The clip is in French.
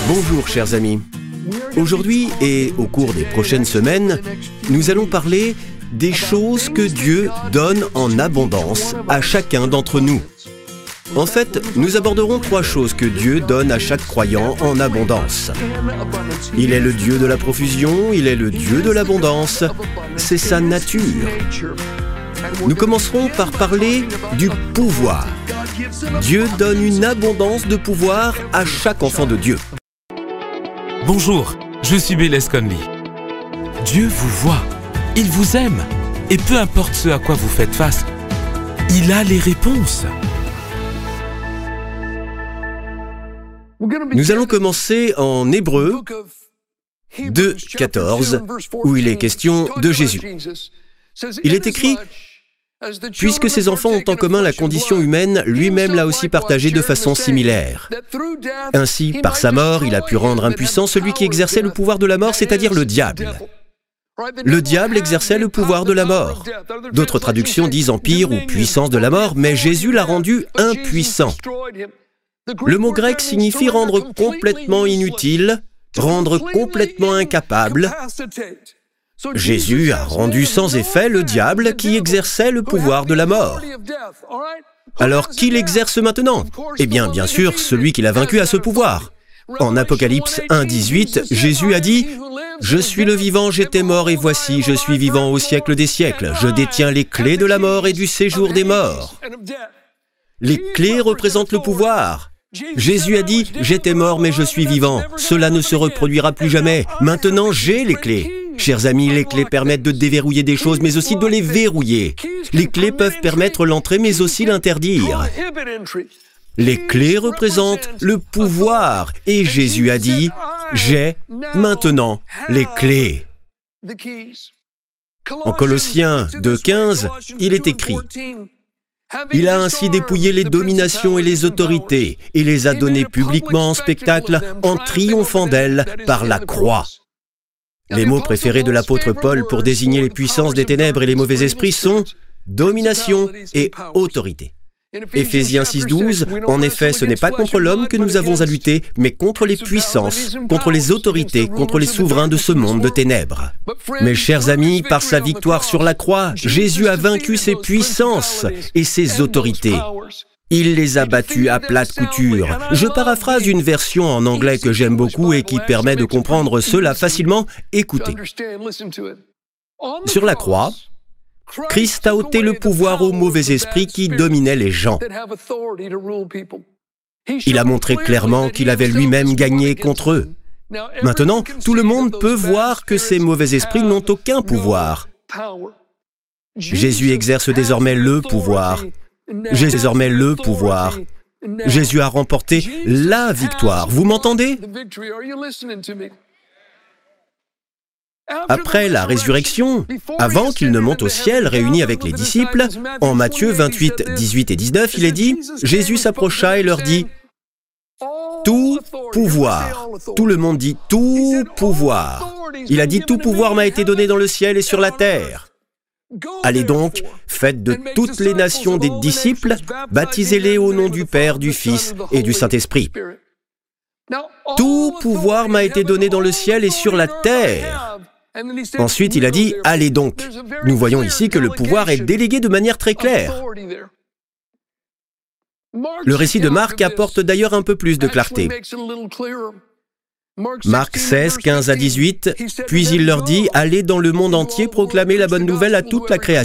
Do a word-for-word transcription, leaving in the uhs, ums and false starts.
Bonjour chers amis. Aujourd'hui et au cours des prochaines semaines, nous allons parler des choses que Dieu donne en abondance à chacun d'entre nous. En fait, nous aborderons trois choses que Dieu donne à chaque croyant en abondance. Il est le Dieu de la profusion, il est le Dieu de l'abondance, c'est sa nature. Nous commencerons par parler du pouvoir. Dieu donne une abondance de pouvoir à chaque enfant de Dieu. Bonjour, je suis Bélez Conley. Dieu vous voit, il vous aime, et peu importe ce à quoi vous faites face, il a les réponses. Nous allons commencer en Hébreux deux, quatorze, où il est question de Jésus. Il est écrit « Puisque ses enfants ont en commun la condition humaine, lui-même l'a aussi partagée de façon similaire. Ainsi, par sa mort, il a pu rendre impuissant celui qui exerçait le pouvoir de la mort, c'est-à-dire le diable. Le diable exerçait le pouvoir de la mort. D'autres traductions disent empire ou puissance de la mort, mais Jésus l'a rendu impuissant. Le mot grec signifie rendre complètement inutile, rendre complètement incapable. Jésus a rendu sans effet le diable qui exerçait le pouvoir de la mort. Alors, qui l'exerce maintenant? Eh bien, bien sûr, celui qui l'a vaincu a ce pouvoir. En Apocalypse un, dix-huit, Jésus a dit « Je suis le vivant, j'étais mort et voici, je suis vivant au siècle des siècles. Je détiens les clés de la mort et du séjour des morts. » Les clés représentent le pouvoir. Jésus a dit « J'étais mort, mais je suis vivant. Cela ne se reproduira plus jamais. Maintenant, j'ai les clés. » Chers amis, les clés permettent de déverrouiller des choses, mais aussi de les verrouiller. Les clés peuvent permettre l'entrée, mais aussi l'interdire. Les clés représentent le pouvoir, et Jésus a dit « J'ai maintenant les clés. » En Colossiens deux, quinze, il est écrit « Il a ainsi dépouillé les dominations et les autorités, et les a données publiquement en spectacle en triomphant d'elles par la croix. » Les mots préférés de l'apôtre Paul pour désigner les puissances des ténèbres et les mauvais esprits sont « domination » et « autorité ». Éphésiens six, douze, en effet, ce n'est pas contre l'homme que nous avons à lutter, mais contre les puissances, contre les autorités, contre les souverains de ce monde de ténèbres. Mes chers amis, par sa victoire sur la croix, Jésus a vaincu ses puissances et ses autorités. Il les a battus à plate couture. Je paraphrase une version en anglais que j'aime beaucoup et qui permet de comprendre cela facilement. Écoutez. Sur la croix, Christ a ôté le pouvoir aux mauvais esprits qui dominaient les gens. Il a montré clairement qu'il avait lui-même gagné contre eux. Maintenant, tout le monde peut voir que ces mauvais esprits n'ont aucun pouvoir. Jésus exerce désormais le pouvoir. J'ai désormais le pouvoir. Jésus a remporté la victoire. Vous m'entendez? Après la résurrection, avant qu'il ne monte au ciel réuni avec les disciples, en Matthieu vingt-huit, dix-huit et dix-neuf, il est dit, Jésus s'approcha et leur dit, « Tout pouvoir ». Tout le monde dit « tout pouvoir ». Il a dit « Tout pouvoir m'a été donné dans le ciel et sur la terre ». Allez donc, faites de toutes les nations des disciples, baptisez-les au nom du Père, du Fils et du Saint-Esprit. Tout pouvoir m'a été donné dans le ciel et sur la terre. Ensuite, il a dit, allez donc. Nous voyons ici que le pouvoir est délégué de manière très claire. Le récit de Marc apporte d'ailleurs un peu plus de clarté. Marc seize, quinze à dix-huit, puis il leur dit « Allez dans le monde entier proclamer la bonne nouvelle à toute la création.